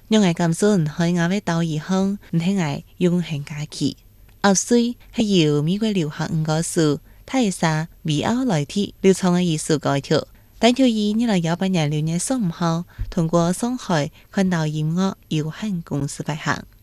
讓我感受喺我嘅島嶼後，唔聽我永恆假期。後歲係由美國留學歌手泰莎維奧萊蒂流創嘅藝術歌曲，單條以2018年6月15號通過上海環島音樂有限公司發行。